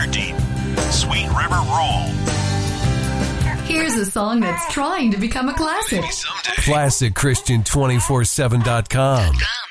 Water Deep, Sweet River Roll. Here's a song that's trying to become a classic. Maybe someday. ClassicChristian247.com.